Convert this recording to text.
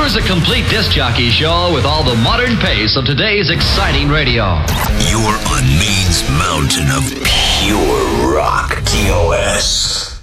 Here's a complete disc jockey show with all the modern pace of today's exciting radio. You're on Maine's mountain of pure rock. TOS.